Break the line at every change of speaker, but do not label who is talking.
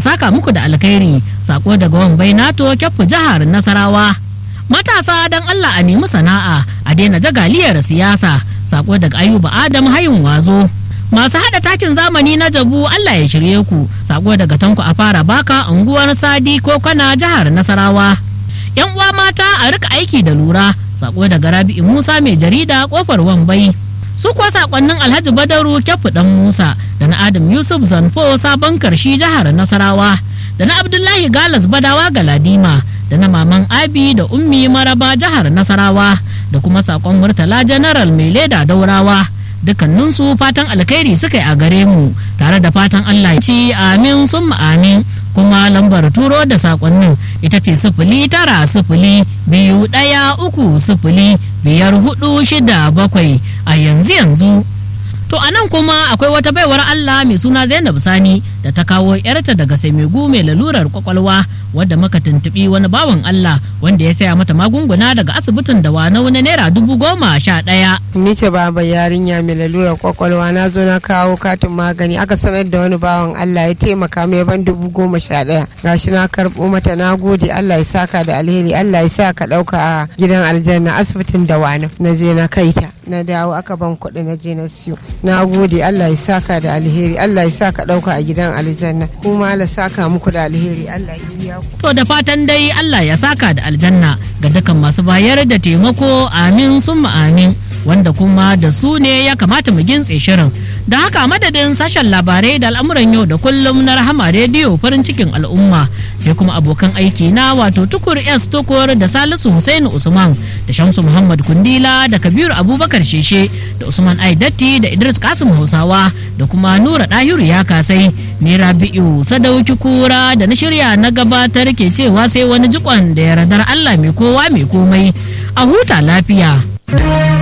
saka muku da alkhairi. Sako daga Wambai Nato Kyaffu jihar Nasarawa. Matasa dan Allah a nemi sana'a a daina jagaliyar siyasa. Sako daga Ayuba Adam Hayin Wazo. Masu hada takin zamani na Jabu Allah ya shirye ku. Sako daga Tanko a fara baka unguwar Sadi ko Kana jihar Nasarawa. Yan uwa mata a rika aiki da lura. Sako daga Rabi'u Musa mai jarida kofar Wambai. Su kuwa sakonnin Alhaji Badaru Kyaffu dan Musa da na Adam Yusuf Zanfo sabon karshi jihar Nasarawa da na Abdullahi Galas Badawa Galadima da na Maman Abi da Ummi Maraba jihar Nasarawa da kuma sakon Murtala General mai leda Daurawa. Dukkaninsu fatan alkhairi suka yi a gare mu tare da fatan Allah ya ci amin summa amin. Kuma lambar turo da sakonnin ita ce 09021305467 a yanzu. To a nan kuma akwai wata baiwar Allah mai suna Zainab Sani da ta kawo yarta daga Semegu mai lalurar kwakwalwa wadda muka tuntubi wani bawan Allah wanda ya saya mata magunguna daga asibitin da na naira 11,000.
Ni ce baba yarinya mai lalurar kwakwalwa, na zo na kawo katin magani aka sanar da wani bawan Allah ya taimaka mai ban 11,000. Gashi na karbo mata, na gode, Allah ya saka da alheri, Allah ya sa ka dauka a gidan aljanna asibitin da na je na kaita na dawo aka ban kuɗi na je na siyo. Na gode, Allah ya saka da alheri, Allah ya sa ka dauka a gidan aljanna, kuma Allah saka muku da alheri, Allah ya biya ku.
To da fatan dai Allah ya saka da aljanna ga dukkan masu bayar da taimako, amin summa amin, wanda kuma da su ne ya kamata mu gintse shirin. Da haka madadin sashen labarai da al'amuran yau da kullum na Rahama rediyo farin cikin al'umma, sai kuma abokan aiki na wato Tukur S Tukur da Salisu Hussein Usman da Shamsu Muhammad Kundila da Kabiru Abubakar Sheshe da Usman Aidatti da Idris Kasim Hausawa da kuma Nura Dahiru ya kasai. Ni Rabi'u Sadauki Kura da na shirya na gabatar ke cewa sai wani jikon da yardar Allah mai kowa mai komai. A huta lafiya.